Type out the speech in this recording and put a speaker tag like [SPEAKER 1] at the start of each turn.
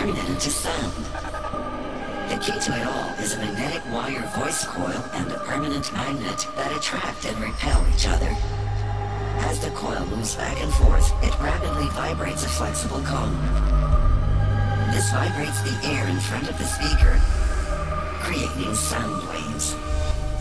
[SPEAKER 1] turn it into sound. The key to it all is a magnetic wire voice coil and a permanent magnet that attract and repel each other. As the coil moves back and forth, it rapidly vibrates a flexible cone. This vibrates the air in front of the speaker, creating sound waves.